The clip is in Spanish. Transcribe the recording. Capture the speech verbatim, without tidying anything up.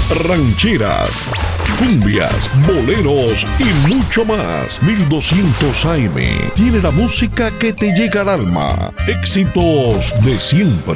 rancheras, cumbias, boleros y mucho más. mil doscientos A M tiene la música que te llega al alma. Éxitos de siempre.